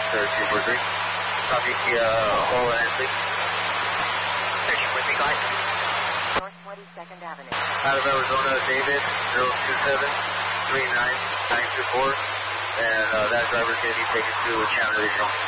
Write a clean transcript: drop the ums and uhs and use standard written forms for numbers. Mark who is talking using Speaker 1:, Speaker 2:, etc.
Speaker 1: sir, 243. Copy, hold and please.
Speaker 2: Station with me, guys.
Speaker 3: North 22nd Avenue.
Speaker 1: Out of Arizona, David, 027-39924. And that driver's going to be taken to Chandler Regional.